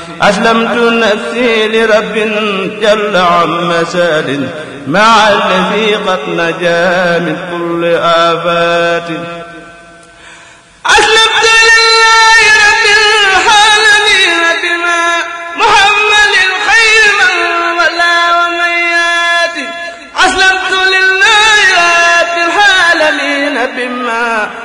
أسلمت نفسي لرب جل عن مسال مع الذي قد نجا من كل آفات.